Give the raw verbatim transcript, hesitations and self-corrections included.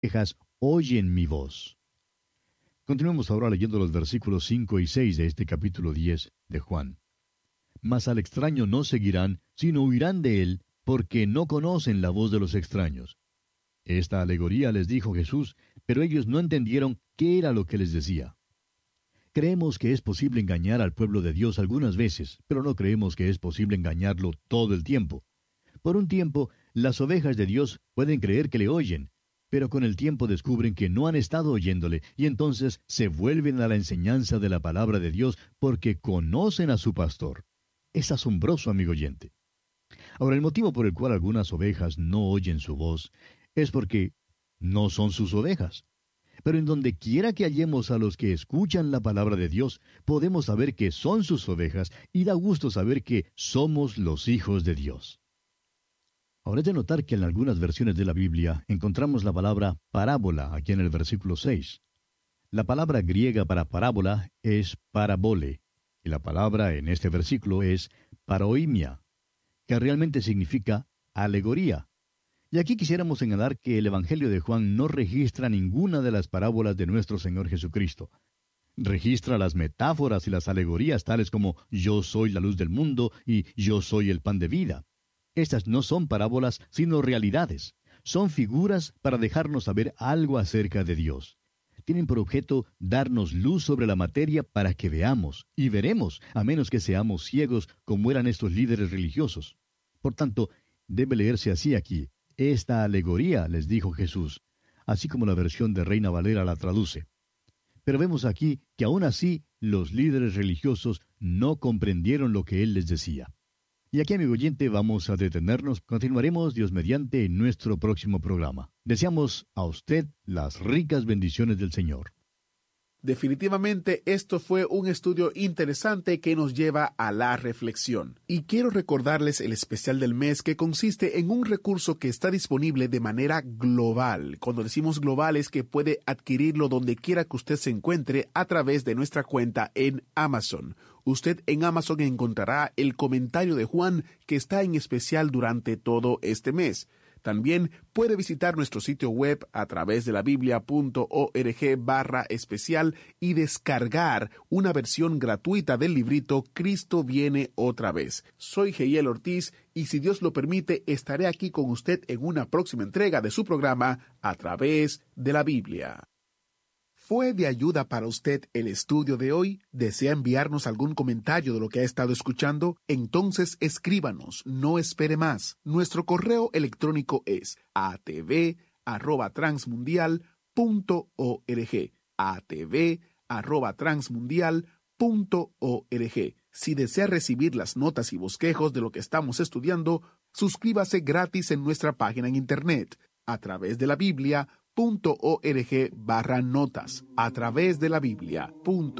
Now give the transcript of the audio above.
ovejas oyen mi voz. Continuemos ahora leyendo los versículos cinco y seis de este capítulo diez de Juan. Mas al extraño no seguirán, sino huirán de él, porque no conocen la voz de los extraños. Esta alegoría les dijo Jesús, pero ellos no entendieron qué era lo que les decía. Creemos que es posible engañar al pueblo de Dios algunas veces, pero no creemos que es posible engañarlo todo el tiempo. Por un tiempo, las ovejas de Dios pueden creer que le oyen, pero con el tiempo descubren que no han estado oyéndole, y entonces se vuelven a la enseñanza de la palabra de Dios porque conocen a su pastor. Es asombroso, amigo oyente. Ahora, el motivo por el cual algunas ovejas no oyen su voz es porque no son sus ovejas. Pero en donde quiera que hallemos a los que escuchan la palabra de Dios, podemos saber que son sus ovejas, y da gusto saber que somos los hijos de Dios. Ahora es de notar que en algunas versiones de la Biblia encontramos la palabra parábola aquí en el versículo seis. La palabra griega para parábola es parabole, y la palabra en este versículo es paroimia, que realmente significa alegoría. Y aquí quisiéramos señalar que el Evangelio de Juan no registra ninguna de las parábolas de nuestro Señor Jesucristo. Registra las metáforas y las alegorías tales como yo soy la luz del mundo y yo soy el pan de vida. Estas no son parábolas, sino realidades. Son figuras para dejarnos saber algo acerca de Dios. Tienen por objeto darnos luz sobre la materia para que veamos, y veremos, a menos que seamos ciegos como eran estos líderes religiosos. Por tanto, debe leerse así aquí. Esta alegoría, les dijo Jesús, así como la versión de Reina Valera la traduce. Pero vemos aquí que aún así los líderes religiosos no comprendieron lo que él les decía. Y aquí, amigo oyente, vamos a detenernos. Continuaremos, Dios mediante, en nuestro próximo programa. Deseamos a usted las ricas bendiciones del Señor. Definitivamente esto fue un estudio interesante que nos lleva a la reflexión. Y quiero recordarles el especial del mes, que consiste en un recurso que está disponible de manera global. Cuando decimos global es que puede adquirirlo donde quiera que usted se encuentre a través de nuestra cuenta en Amazon. Usted en Amazon encontrará el comentario de Juan, que está en especial durante todo este mes. También puede visitar nuestro sitio web a través de la biblia punto org barra especial y descargar una versión gratuita del librito Cristo viene otra vez. Soy Geiel Ortiz y, si Dios lo permite, estaré aquí con usted en una próxima entrega de su programa A Través de la Biblia. ¿Fue de ayuda para usted el estudio de hoy? ¿Desea enviarnos algún comentario de lo que ha estado escuchando? Entonces escríbanos, no espere más. Nuestro correo electrónico es a t v arroba transmundial punto org. a t v arroba transmundial punto org. Si desea recibir las notas y bosquejos de lo que estamos estudiando, suscríbase gratis en nuestra página en internet, a través de la Biblia punto org barra notas, a través de la Biblia punto